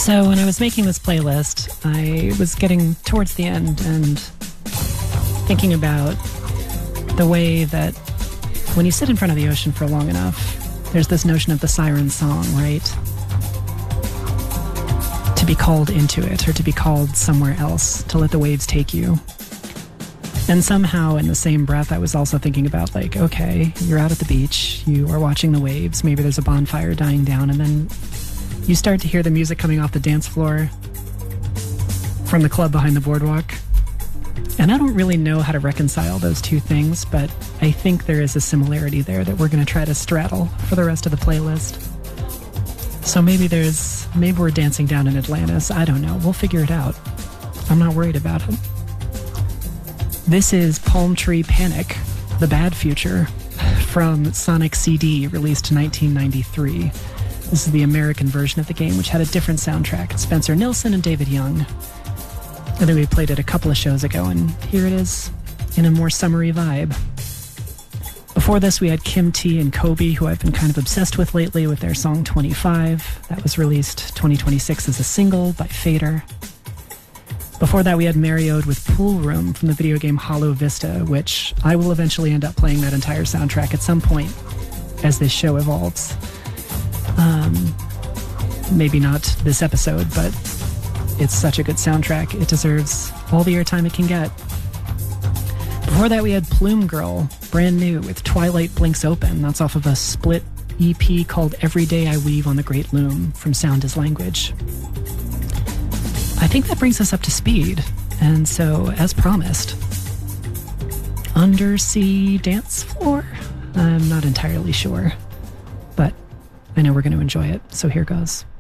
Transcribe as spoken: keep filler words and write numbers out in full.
So when I was making this playlist, I was getting towards the end and thinking about the way that when you sit in front of the ocean for long enough, there's this notion of the siren song, right? To be called into it, or to be called somewhere else, to let the waves take you. And somehow in the same breath, I was also thinking about, like, okay, you're out at the beach, you are watching the waves, maybe there's a bonfire dying down, and then you start to hear the music coming off the dance floor from the club behind the boardwalk. And I don't really know how to reconcile those two things, but I think there is a similarity there that we're going to try to straddle for the rest of the playlist. So maybe there's, maybe we're dancing down in Atlantis. I don't know. We'll figure it out. I'm not worried about it. This is Palm Tree Panic, The Bad Future, from Sonic C D, released in nineteen ninety-three. This is the American version of the game, which had a different soundtrack. It's Spencer Nilsson and David Young. I think we played it a couple of shows ago, and here it is in a more summery vibe. Before this, we had Kim T and Kobe, who I've been kind of obsessed with lately, with their song twenty-five. That was released twenty twenty-six as a single by Fader. Before that, we had Mariode with Pool Room from the video game Hollow Vista, which I will eventually end up playing that entire soundtrack at some point as this show evolves. Um, maybe not this episode, but it's such a good soundtrack. It deserves all the airtime it can get. Before that, we had Plume Girl, brand new, with Twilight Blinks Open. That's off of a split E P called Every Day I Weave on the Great Loom from Sound is Language. I think that brings us up to speed. And so, as promised, Undersea Dance Floor? I'm not entirely sure, but I know we're going to enjoy it, so here goes.